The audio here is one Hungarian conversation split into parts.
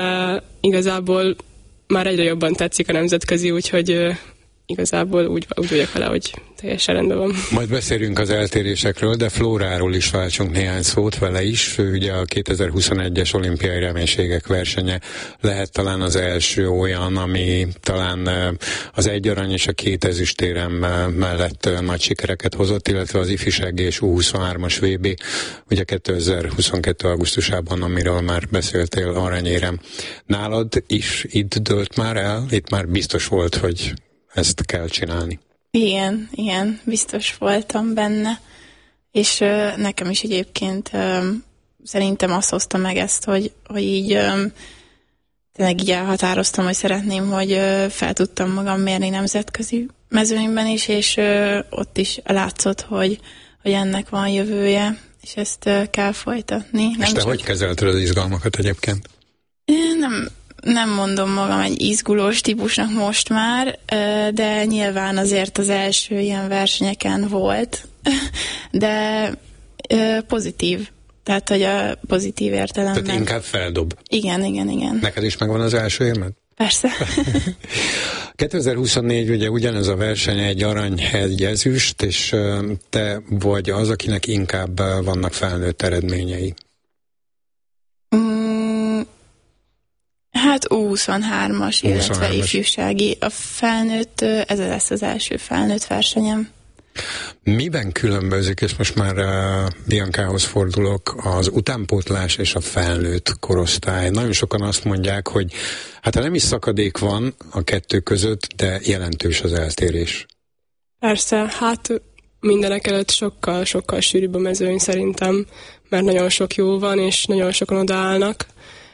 Igazából már egyre jobban tetszik a nemzetközi, úgyhogy igazából úgy vagyok vele, hogy teljesen rendben van. Majd beszélünk az eltérésekről, de Flóráról is váltsunk néhány szót vele is. Ő ugye a 2021-es olimpiai reménységek versenye lehet talán az első olyan, ami talán az 1 arany és a 2 ezüstérem mellett nagy sikereket hozott, illetve az ifjúsági és U23-as VB, ugye 2022. augusztusában, amiről már beszéltél, aranyérem. Nálad is itt dőlt már el? Itt már biztos volt, hogy ezt kell csinálni. Igen, biztos voltam benne, és nekem is egyébként szerintem azt hozta meg ezt, hogy így tényleg így elhatároztam, hogy szeretném, hogy fel tudtam magam mérni nemzetközi mezőnyben is, és ott is látszott, hogy ennek van jövője, és ezt kell folytatni. És te hogy kezelted az izgalmakat egyébként? Nem mondom magam egy izgulós típusnak most már, de nyilván azért az első ilyen versenyeken volt, de pozitív. Tehát, hogy a pozitív értelemben. Tehát inkább feldob. Igen. Neked is megvan az első érmed? Persze. 2024 ugye ugyanez a verseny, 1 arany, 1 ezüst, és te vagy az, akinek inkább vannak felnőtt eredményei. Hát U23-as, illetve ifjúsági. A felnőtt, ez lesz az első felnőtt versenyem. Miben különbözik, és most már Biancához fordulok, az utánpótlás és a felnőtt korosztály? Nagyon sokan azt mondják, hogy hát nem is szakadék van a kettő között, de jelentős az eltérés. Persze, hát mindenek előtt sokkal sűrűbb a mezőny szerintem, mert nagyon sok jó van, és nagyon sokan odaállnak.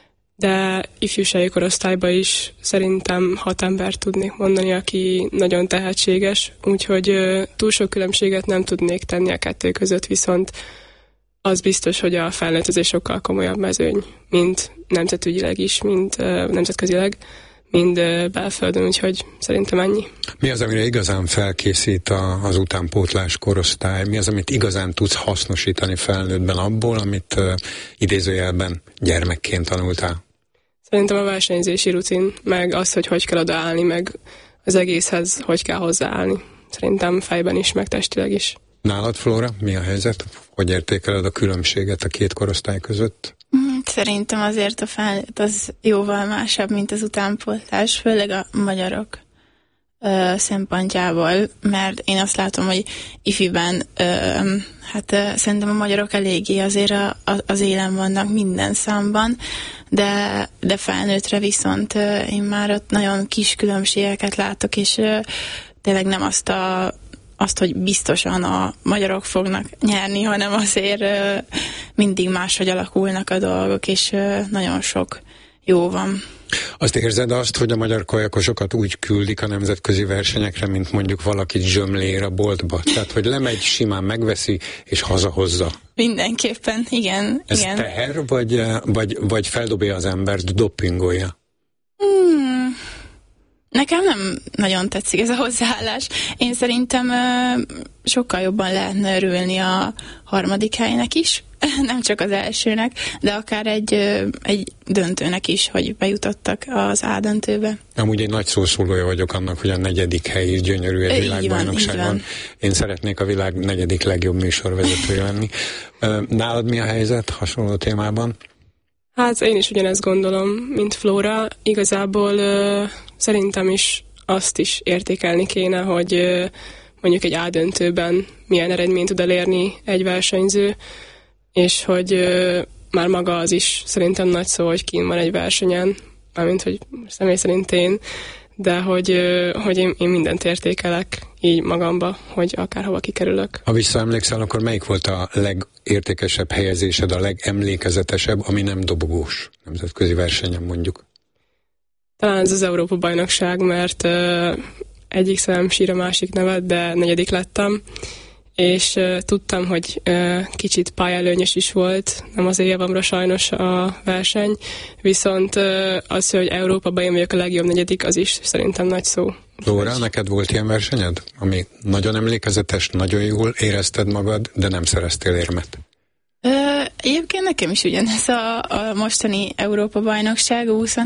De ifjúsági korosztályban is szerintem 6 embert tudnék mondani, aki nagyon tehetséges, úgyhogy túl sok különbséget nem tudnék tenni a kettő között, viszont az biztos, hogy a felnőttözés sokkal komolyabb mezőny, mint nemzetügyileg is, mint nemzetközileg, mind belföldön, úgyhogy szerintem ennyi. Mi az, amire igazán felkészít az utánpótlás korosztály? Mi az, amit igazán tudsz hasznosítani felnőttben abból, amit idézőjelben gyermekként tanultál? Szerintem a versenyzési rutin, meg az, hogy kell odaállni, meg az egészhez hogy kell hozzáállni. Szerintem fejben is, meg testileg is. Nálad, Flóra, mi a helyzet? Hogy értékeled a különbséget a két korosztály között? Szerintem azért a felnőtt az jóval másabb, mint az utánpótlás, főleg a magyarok szempontjából, mert én azt látom, hogy ifiben szerintem a magyarok eléggé azért az élen vannak minden számban, de felnőttre viszont én már ott nagyon kis különbségeket látok, és tényleg nem azt, hogy biztosan a magyarok fognak nyerni, hanem azért mindig máshogy alakulnak a dolgok, és nagyon sok jó van. Azt érzed hogy a magyar kajakosokat úgy küldik a nemzetközi versenyekre, mint mondjuk valaki zsömlér a boltba? Tehát, hogy lemegy, simán megveszi, és hazahozza. Mindenképpen, igen. Ez igen. teher, vagy feldobja az embert, dopingolja? Nekem nem nagyon tetszik ez a hozzáállás. Én szerintem sokkal jobban lehetne örülni a harmadik helynek is, nem csak az elsőnek, de akár egy döntőnek is, hogy bejutottak az A döntőbe. Amúgy egy nagy szószólója vagyok annak, hogy a 4. hely is gyönyörű egy világbajnokságon. Én szeretnék a világ 4. legjobb műsorvezetője lenni. Nálad mi a helyzet hasonló témában? Hát én is ugyanezt gondolom, mint Flóra. Igazából szerintem is azt is értékelni kéne, hogy mondjuk egy A döntőben milyen eredményt tud elérni egy versenyző, és hogy már maga az is szerintem nagy szó, hogy kín van egy versenyen, mármint, hogy személy szerint én, de hogy én mindent értékelek így magamba, hogy akárhova kikerülök. Ha visszaemlékszel, akkor melyik volt a legértékesebb helyezésed, a legemlékezetesebb, ami nem dobogós nemzetközi versenyen mondjuk? Talán ez az Európa-bajnokság, mert egyik szemem sír a másik nevet, de 4. lettem, és tudtam, hogy kicsit pályelőnyös is volt, nem az évamra sajnos a verseny, viszont az, hogy Európában én vagyok a legjobb 4., az is szerintem nagy szó. Lóra, neked volt ilyen versenyed, ami nagyon emlékezetes, nagyon jól érezted magad, de nem szereztél érmet? Egyébként nekem is ugyanez a mostani Európa-bajnokság 20